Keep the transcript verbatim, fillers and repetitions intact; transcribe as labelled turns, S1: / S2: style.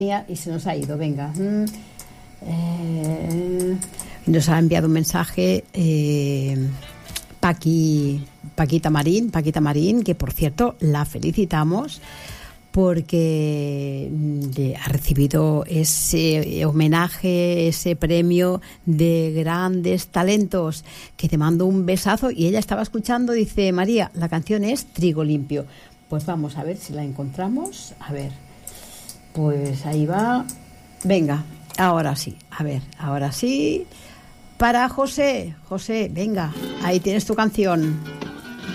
S1: Y se nos ha ido, venga. Eh, nos ha enviado un mensaje eh, Paqui, Paquita Marín, Paquita Marín, que por cierto la felicitamos porque ha recibido ese homenaje, ese premio de grandes talentos, que te mando un besazo. Y ella estaba escuchando, dice: María, la canción es Trigo Limpio. Pues vamos a ver si la encontramos. A ver, pues ahí va. Venga, ahora sí, a ver, ahora sí. Para José, José, venga, ahí tienes tu canción.